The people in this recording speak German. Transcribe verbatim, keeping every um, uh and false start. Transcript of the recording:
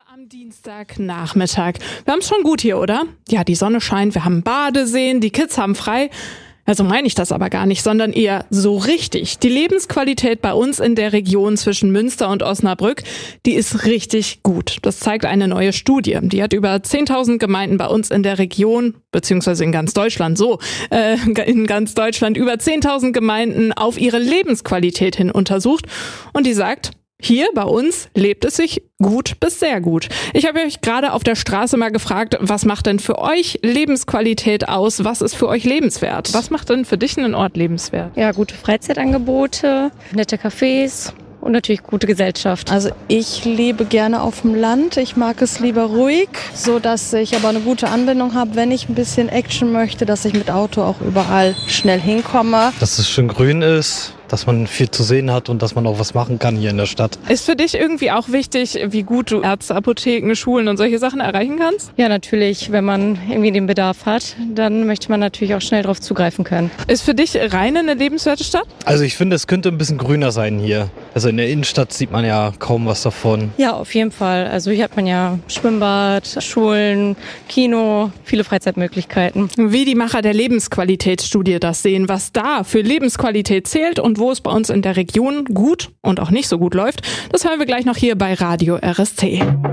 Am Dienstagnachmittag. Wir haben es schon gut hier, oder? Ja, die Sonne scheint, wir haben Badeseen, die Kids haben frei. Also meine ich das aber gar nicht, sondern eher so richtig. Die Lebensqualität bei uns in der Region zwischen Münster und Osnabrück, die ist richtig gut. Das zeigt eine neue Studie. Die hat über zehntausend Gemeinden bei uns in der Region, beziehungsweise in ganz Deutschland, so, äh, in ganz Deutschland über zehntausend Gemeinden auf ihre Lebensqualität hin untersucht. Und die sagt, hier bei uns lebt es sich gut bis sehr gut. Ich habe euch gerade auf der Straße mal gefragt, was macht denn für euch Lebensqualität aus? Was ist für euch lebenswert? Was macht denn für dich einen Ort lebenswert? Ja, gute Freizeitangebote, nette Cafés und natürlich gute Gesellschaft. Also ich lebe gerne auf dem Land. Ich mag es lieber ruhig, so dass ich aber eine gute Anbindung habe, wenn ich ein bisschen Action möchte, dass ich mit Auto auch überall schnell hinkomme. Dass es schön grün ist, dass man viel zu sehen hat und dass man auch was machen kann hier in der Stadt. Ist für dich irgendwie auch wichtig, wie gut du Ärzte, Apotheken, Schulen und solche Sachen erreichen kannst? Ja, natürlich. Wenn man irgendwie den Bedarf hat, dann möchte man natürlich auch schnell darauf zugreifen können. Ist für dich Rheine eine lebenswerte Stadt? Also ich finde, es könnte ein bisschen grüner sein hier. Also in der Innenstadt sieht man ja kaum was davon. Ja, auf jeden Fall. Also hier hat man ja Schwimmbad, Schulen, Kino, viele Freizeitmöglichkeiten. Wie die Macher der Lebensqualitätsstudie das sehen, was da für Lebensqualität zählt und wo es bei uns in der Region gut und auch nicht so gut läuft, das hören wir gleich noch hier bei Radio R S C.